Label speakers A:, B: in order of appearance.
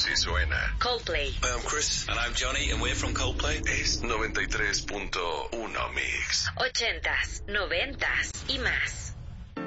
A: Así suena
B: Coldplay.
C: Hi, I'm Chris.
D: And I'm Johnny, and we're from Coldplay.
A: Es 93.1 Mix.
B: 80s, 90s y más.